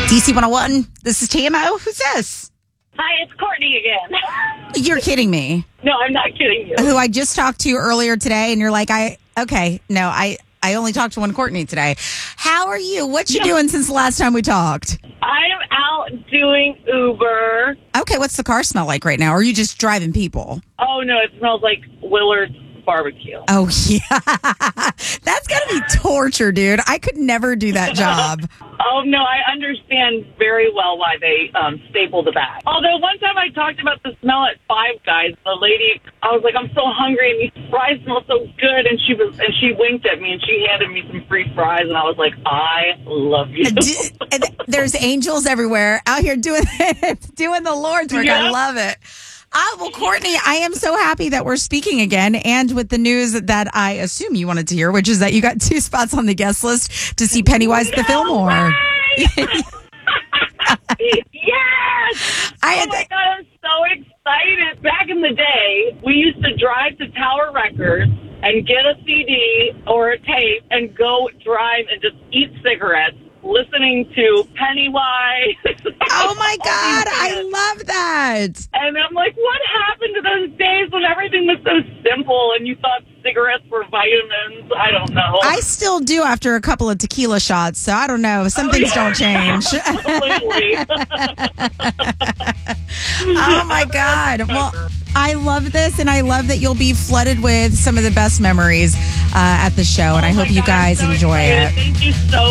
DC 101, this is TMO. Who's this? Hi, it's Courtney again. You're kidding me. No, I'm not kidding you. Who I just talked to earlier today, and you're like, I only talked to one Courtney today. How are you? What you doing since the last time we talked? I'm out doing Uber. Okay, what's the car smell like right now? Or are you just driving people? Oh, no, it smells like Willard's barbecue. Oh, yeah. That's got to be torture, dude. I could never do that job. Oh, no, I understand very well why they staple the back. Although one time I talked about the smell at Five Guys, the lady, I was like, I'm so hungry and these fries smell so good. And she winked at me and she handed me some free fries. And I was like, I love you. There's angels everywhere out here doing the Lord's work. Yeah. I love it. Well, Courtney, I am so happy that we're speaking again, and with the news that I assume you wanted to hear, which is that you got 2 spots on the guest list to see Pennywise the Fillmore. Yes! Oh my God, I'm so excited. Back in the day, we used to drive to Tower Records and get a CD or a tape and go drive and just eat cigarettes, listening to Pennywise. Oh my God, I love that. And I'm like, what happened to those days when everything was so simple and you thought cigarettes were vitamins? I don't know. I still do after a couple of tequila shots, so I don't know. Some things don't change. Absolutely. Oh my God. Well, I love this, and I love that you'll be flooded with some of the best memories at the show, and I hope you guys enjoy it. Thank you so